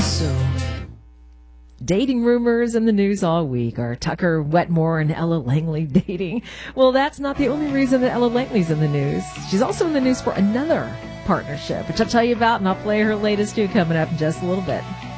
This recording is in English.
So, dating rumors in the news all week. Are Tucker Wetmore and Ella Langley dating? Well, that's not the only reason that Ella Langley's in the news. She's also in the news for another partnership, which I'll tell you about, and I'll play her latest too coming up in just a little bit.